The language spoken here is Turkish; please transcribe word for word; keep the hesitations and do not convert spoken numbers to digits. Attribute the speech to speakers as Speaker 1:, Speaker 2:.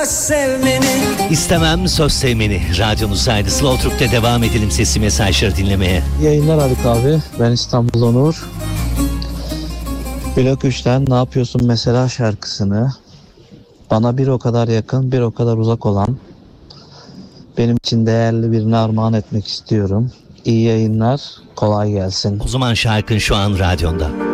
Speaker 1: Sevmeni.
Speaker 2: İstemem söz sevmeni. Radyonuzdaydı. Slow Türk'te devam edelim sesli mesajları dinlemeye.
Speaker 3: Yayınlar Haluk abi. Ben İstanbul Onur. Blok üçten Ne Yapıyorsun Mesela şarkısını bana bir o kadar yakın, bir o kadar uzak olan, benim için değerli birine armağan etmek istiyorum. İyi yayınlar, kolay gelsin.
Speaker 2: O zaman şarkın şu an radyonda.